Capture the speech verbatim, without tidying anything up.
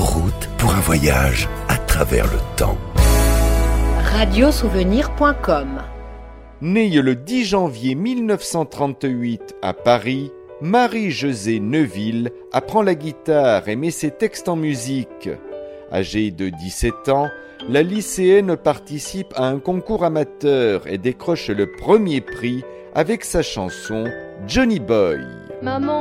route pour un voyage à travers le temps. radiosouvenir point com. Née le dix janvier mille neuf cent trente-huit à Paris, Marie-Josée Neuville apprend la guitare et met ses textes en musique. Âgée de dix-sept ans, la lycéenne participe à un concours amateur et décroche le premier prix avec sa chanson Johnny Boy. Maman,